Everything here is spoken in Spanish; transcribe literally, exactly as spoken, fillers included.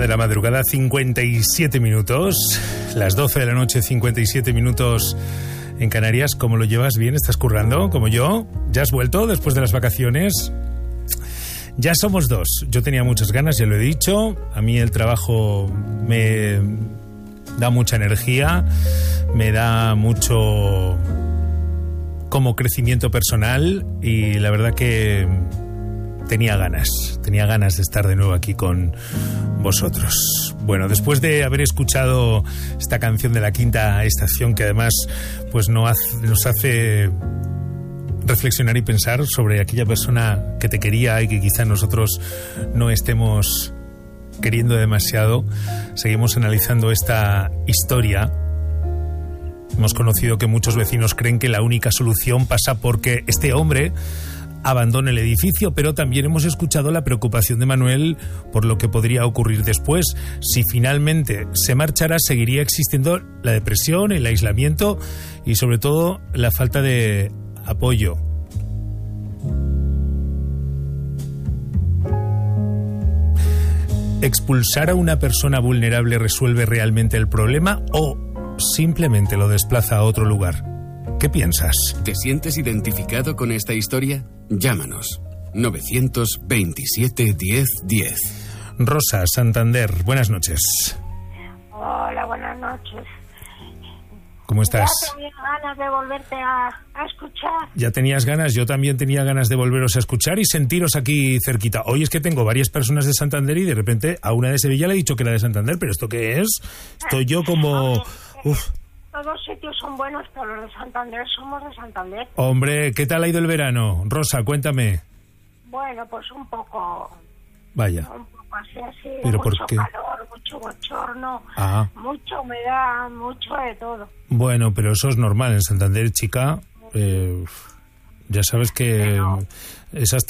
de la madrugada, cincuenta y siete minutos. Las doce de la noche, cincuenta y siete minutos en Canarias. ¿Cómo lo llevas? ¿Bien? ¿Estás currando? ¿Como yo? ¿Ya has vuelto después de las vacaciones? Ya somos dos. Yo tenía muchas ganas, ya lo he dicho. A mí el trabajo me da mucha energía, me da mucho como crecimiento personal y la verdad que tenía ganas, tenía ganas de estar de nuevo aquí con vosotros. Bueno, después de haber escuchado esta canción de La Quinta Estación, que además pues nos hace, nos hace reflexionar y pensar sobre aquella persona que te quería y que quizá nosotros no estemos queriendo demasiado, seguimos analizando esta historia. Hemos conocido que muchos vecinos creen que la única solución pasa porque este hombre abandone el edificio, pero también hemos escuchado la preocupación de Manuel por lo que podría ocurrir después. Si finalmente se marchara, seguiría existiendo la depresión, el aislamiento y sobre todo la falta de apoyo. ¿Expulsar a una persona vulnerable resuelve realmente el problema o simplemente lo desplaza a otro lugar? ¿Qué piensas? ¿Te sientes identificado con esta historia? Llámanos. novecientos veintisiete diez diez. Rosa, Santander, buenas noches. Hola, buenas noches. ¿Cómo estás? Ya tenía ganas de volverte a, a escuchar. Ya tenías ganas, yo también tenía ganas de volveros a escuchar y sentiros aquí cerquita. Hoy es que tengo varias personas de Santander y de repente a una de Sevilla le he dicho que era de Santander, pero ¿esto qué es? Estoy yo como... Uf. Todos sitios son buenos, pero los de Santander somos de Santander. Hombre, ¿qué tal ha ido el verano? Rosa, cuéntame. Bueno, pues un poco... Vaya. Un poco así, así. ¿Pero mucho por qué? calor, mucho bochorno, Ah. mucha humedad, mucho de todo. Bueno, pero eso es normal en Santander, chica. Eh, ya sabes que Pero... esas